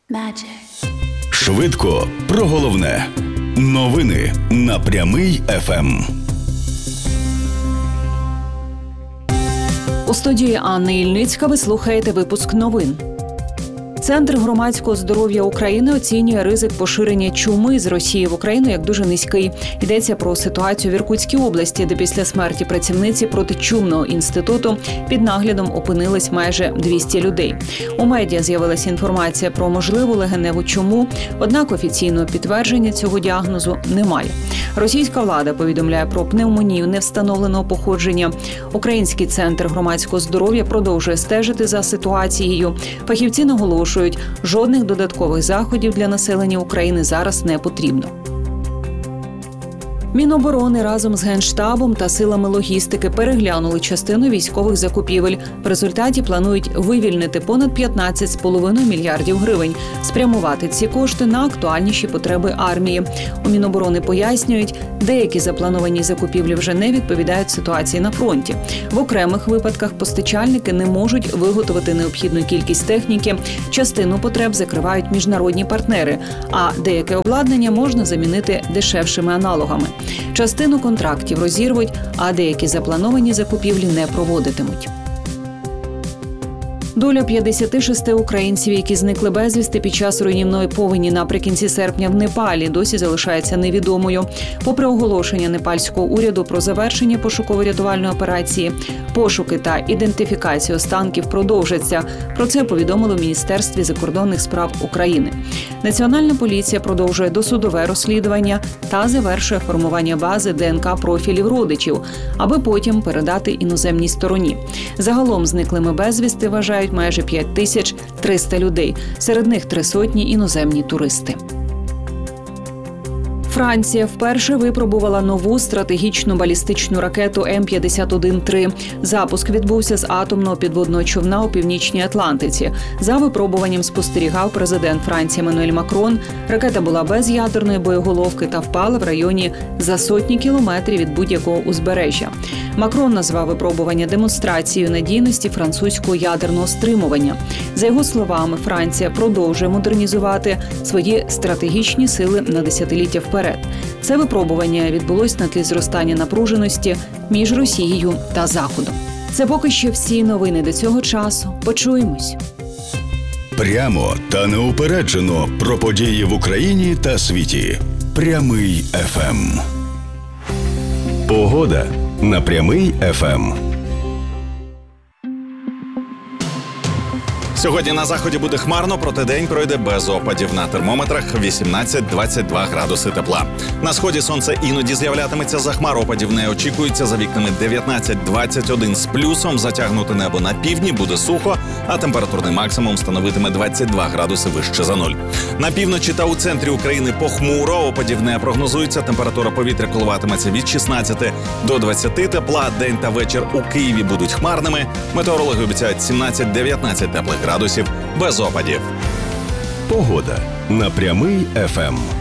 Magic. Швидко про головне. Новини на Прямий ФМ. У студії Анни Ільницька ви слухаєте випуск новин. Центр громадського здоров'я України оцінює ризик поширення чуми з Росії в Україну як дуже низький. Йдеться про ситуацію в Іркутській області, де після смерті працівниці протичумного інституту під наглядом опинились майже 200 людей. У медіа з'явилася інформація про можливу легеневу чуму, однак офіційного підтвердження цього діагнозу немає. Російська влада повідомляє про пневмонію невстановленого походження. Український центр громадського здоров'я продовжує стежити за ситуацією. Фахівці наголошують, жодних додаткових заходів для населення України зараз не потрібно. Міноборони разом з Генштабом та силами логістики переглянули частину військових закупівель. В результаті планують вивільнити понад 15,5 мільярдів гривень, спрямувати ці кошти на актуальніші потреби армії. У Міноборони пояснюють, деякі заплановані закупівлі вже не відповідають ситуації на фронті. В окремих випадках постачальники не можуть виготовити необхідну кількість техніки, частину потреб закривають міжнародні партнери, а деяке обладнання можна замінити дешевшими аналогами. Частину контрактів розірвуть, а деякі заплановані закупівлі не проводитимуть. Доля 56 українців, які зникли безвісти під час руйнівної повені наприкінці серпня в Непалі, досі залишається невідомою. Попри оголошення непальського уряду про завершення пошуково-рятувальної операції, пошуки та ідентифікація останків продовжаться. Про це повідомили в Міністерстві закордонних справ України. Національна поліція продовжує досудове розслідування та завершує формування бази ДНК-профілів родичів, аби потім передати іноземній стороні. Загалом зниклими безвісти вважають майже 5300 людей. Серед них 300 іноземні туристи. Франція вперше випробувала нову стратегічну балістичну ракету М-51-3. Запуск відбувся з атомного підводного човна у Північній Атлантиці. За випробуванням спостерігав президент Франції Еммануель Макрон. Ракета була без ядерної боєголовки та впала в районі за сотні кілометрів від будь-якого узбережжя. Макрон назвав випробування демонстрацією надійності французького ядерного стримування. За його словами, Франція продовжує модернізувати свої стратегічні сили на десятиліття вперед. Це випробування відбулось на тлі зростання напруженості між Росією та Заходом. Це поки що всі новини до цього часу. Почуємось. Прямо та неупереджено про події в Україні та світі. Прямий ФМ. Погода на Прямий ФМ. Сьогодні на заході буде хмарно, проте день пройде без опадів. На термометрах 18-22 градуси тепла. На сході сонце іноді з'являтиметься, за хмар опадів не очікується. За вікнами 19-21 з плюсом. Затягнуте небо на півдні, буде сухо, а температурний максимум становитиме 22 градуси вище за нуль. На півночі та у центрі України похмуро, опадів не прогнозується. Температура повітря коливатиметься від 16 до 20 тепла. День та вечір у Києві будуть хмарними. Метеорологи обіцяють 17-19 теплих градусів без опадів. Погода на Прямий ФМ.